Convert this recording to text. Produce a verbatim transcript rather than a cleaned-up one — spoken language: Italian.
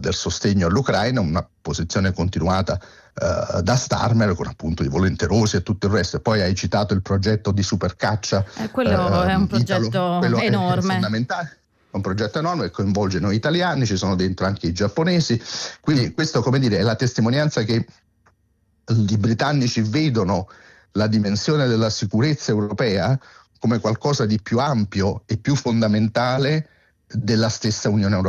del sostegno all'Ucraina, una posizione continuata uh, da Starmer con appunto i volenterosi e tutto il resto. E poi hai citato il progetto di supercaccia. Eh, quello uh, è un Italo, progetto quello enorme. È, è fondamentale. È un progetto enorme che coinvolge noi italiani, ci sono dentro anche i giapponesi, quindi questo, come dire, è la testimonianza che i britannici vedono la dimensione della sicurezza europea come qualcosa di più ampio e più fondamentale della stessa Unione Europea.